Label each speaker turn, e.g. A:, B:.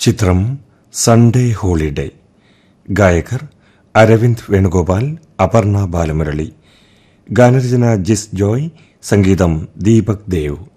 A: ചിത്രം Sunday holiday. ഗായകർ അരവിന്ദ് വേണുഗോപാൽ, അപർണ ബാലമുരളി. ഗാനരചന ജിസ് ജോയ്, സംഗീതം ദീപക് ദേവ്.